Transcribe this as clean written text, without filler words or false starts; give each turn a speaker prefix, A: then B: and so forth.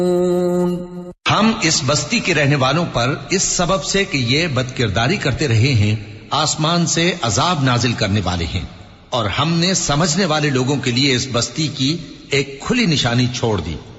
A: हम इस बस्ती के रहने वालों पर इस सबब से कि ये बदकिरदारी करते रहे हैं आसमान से अजाब नाजिल करने वाले हैं, और हमने समझने वाले लोगों के लिए इस बस्ती की एक खुली निशानी छोड़ दी।